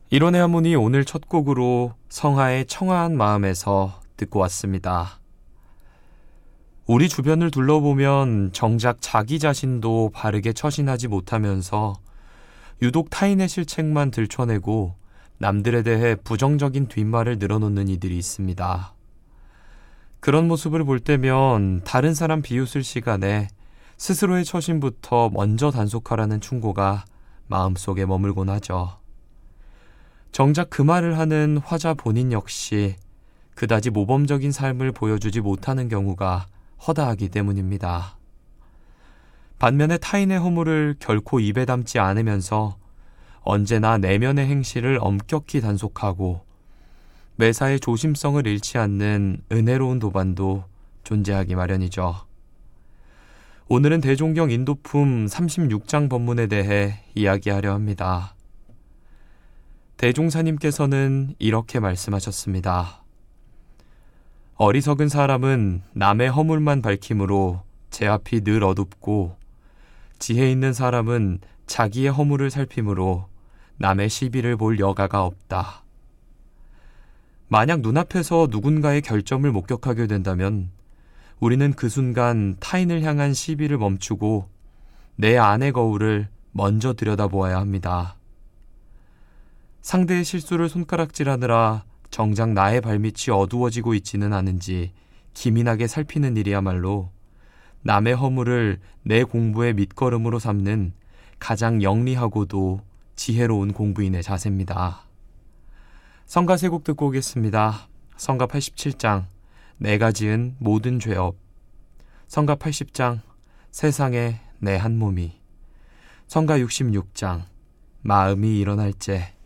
이론의 하모니 오늘 첫 곡으로 성하의 청아한 마음에서 듣고 왔습니다. 우리 주변을 둘러보면 정작 자기 자신도 바르게 처신하지 못하면서 유독 타인의 실책만 들춰내고 남들에 대해 부정적인 뒷말을 늘어놓는 이들이 있습니다. 그런 모습을 볼 때면 다른 사람 비웃을 시간에 스스로의 처신부터 먼저 단속하라는 충고가 마음속에 머물곤 하죠. 정작 그 말을 하는 화자 본인 역시 그다지 모범적인 삶을 보여주지 못하는 경우가 허다하기 때문입니다. 반면에 타인의 허물을 결코 입에 담지 않으면서 언제나 내면의 행실을 엄격히 단속하고 매사에 조심성을 잃지 않는 은혜로운 도반도 존재하기 마련이죠. 오늘은 대종경 인도품 36장 법문에 대해 이야기하려 합니다. 대종사님께서는 이렇게 말씀하셨습니다. 어리석은 사람은 남의 허물만 밝힘으로 제 앞이 늘 어둡고 지혜 있는 사람은 자기의 허물을 살핌으로 남의 시비를 볼 여가가 없다. 만약 눈앞에서 누군가의 결점을 목격하게 된다면 우리는 그 순간 타인을 향한 시비를 멈추고 내 안의 거울을 먼저 들여다보아야 합니다. 상대의 실수를 손가락질하느라 정작 나의 발밑이 어두워지고 있지는 않은지 기민하게 살피는 일이야말로 남의 허물을 내 공부의 밑거름으로 삼는 가장 영리하고도 지혜로운 공부인의 자세입니다. 성가 세 곡 듣고 오겠습니다. 성가 87장 내가 지은 모든 죄업, 성가 80장 세상에 내 한 몸이, 성가 66장 마음이 일어날 때,